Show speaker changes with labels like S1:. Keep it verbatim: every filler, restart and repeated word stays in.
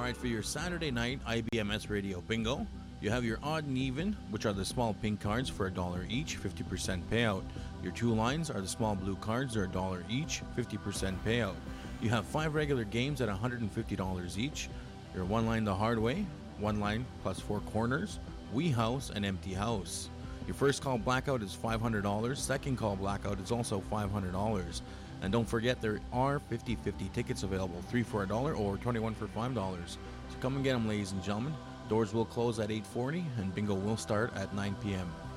S1: right, for your Saturday night I B M S Radio Bingo, you have your odd and even, which are the small pink cards for a dollar each, fifty percent payout. Your two lines are the small blue cards, they're a dollar each, fifty percent payout. You have five regular games at one hundred fifty dollars each. Your one line the hard way, one line plus four corners, Wee House, and Empty House. Your first call blackout is five hundred dollars, second call blackout is also five hundred dollars. And don't forget, there are fifty-fifty tickets available, three for a dollar or twenty-one for five dollars. So come and get them, ladies and gentlemen. Doors will close at eight forty and bingo will start at nine p.m.